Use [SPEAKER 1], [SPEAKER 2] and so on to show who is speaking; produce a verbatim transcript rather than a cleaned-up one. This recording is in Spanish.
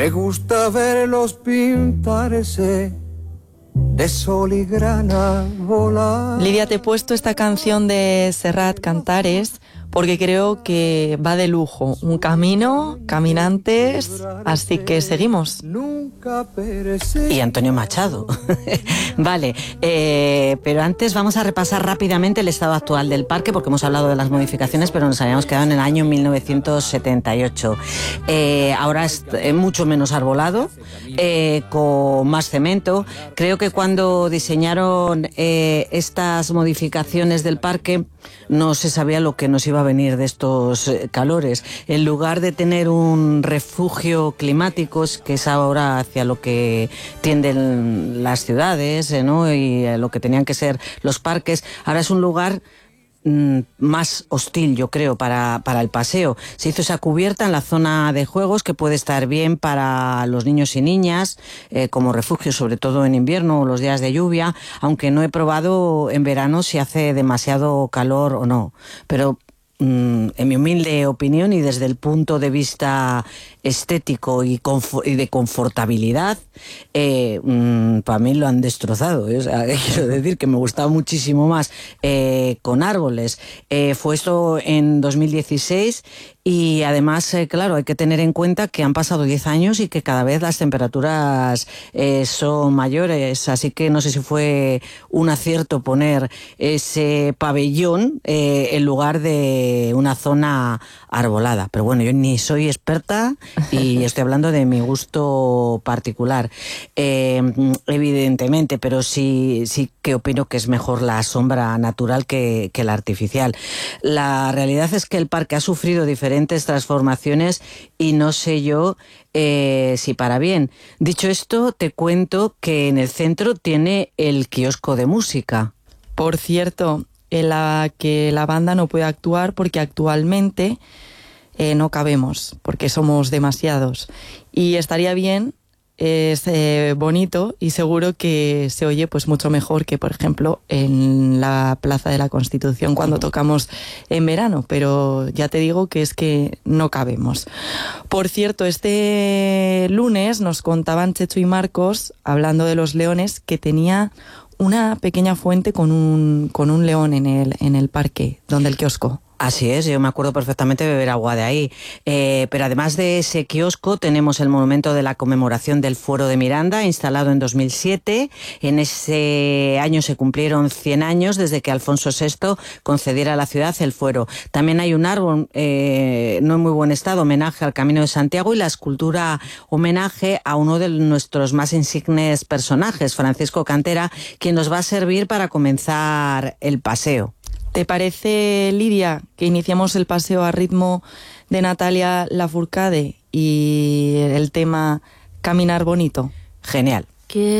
[SPEAKER 1] Me gusta verlos pintarse de sol y grana volar.
[SPEAKER 2] Lidia, te he puesto esta canción de Serrat, Cantares, porque creo que va de lujo. Un camino, caminantes, así que seguimos.
[SPEAKER 3] Y Antonio Machado. Vale, eh, pero antes vamos a repasar rápidamente el estado actual del parque, porque hemos hablado de las modificaciones, pero nos habíamos quedado en el año mil novecientos setenta y ocho. Eh, ahora es mucho menos arbolado, eh, con más cemento. Creo que cuando diseñaron eh, estas modificaciones del parque no se sabía lo que nos iba a venir de estos eh, calores. En lugar de tener un refugio climático, que es ahora hacia lo que tienden las ciudades, eh, ¿no? y eh, lo que tenían que ser los parques, ahora es un lugar más hostil, yo creo, para, para el paseo. Se hizo esa cubierta en la zona de juegos que puede estar bien para los niños y niñas, eh, como refugio, sobre todo en invierno o los días de lluvia, aunque no he probado en verano si hace demasiado calor o no. Pero en mi humilde opinión y desde el punto de vista estético y, y de confortabilidad, eh, mmm, para mí lo han destrozado, ¿eh? O sea, quiero decir que me gustaba muchísimo más eh, con árboles. Eh, fue esto en dos mil dieciséis y además, eh, claro, hay que tener en cuenta que han pasado diez años y que cada vez las temperaturas eh, son mayores, así que no sé si fue un acierto poner ese pabellón eh, en lugar de una zona arbolada. Pero bueno, yo ni soy experta y estoy hablando de mi gusto particular, eh, evidentemente, pero sí, sí que opino que es mejor la sombra natural que, que la artificial. La realidad es que el parque ha sufrido diferentes transformaciones y no sé yo eh, si para bien. Dicho esto, te cuento que en el centro tiene el kiosco de música.
[SPEAKER 2] Por cierto, en la que la banda no puede actuar porque actualmente eh, no cabemos, porque somos demasiados. Y estaría bien, es eh, bonito y seguro que se oye pues mucho mejor que, por ejemplo, en la Plaza de la Constitución cuando tocamos en verano, pero ya te digo que es que no cabemos. Por cierto, este lunes nos contaban Chechu y Marcos, hablando de los leones, que tenía una pequeña fuente con un, con un león en el, en el parque, donde el kiosco.
[SPEAKER 3] Así es, yo me acuerdo perfectamente de beber agua de ahí. Eh, pero además de ese kiosco tenemos el monumento de la conmemoración del Fuero de Miranda, instalado en dos mil siete. En ese año se cumplieron cien años desde que Alfonso sexto concediera a la ciudad el fuero. También hay un árbol eh, no en muy buen estado, homenaje al Camino de Santiago, y la escultura homenaje a uno de nuestros más insignes personajes, Francisco Cantera, quien nos va a servir para comenzar el paseo.
[SPEAKER 2] ¿Te parece, Lidia, que iniciamos el paseo a ritmo de Natalia Lafourcade y el tema Caminar Bonito?
[SPEAKER 3] Genial.
[SPEAKER 4] Que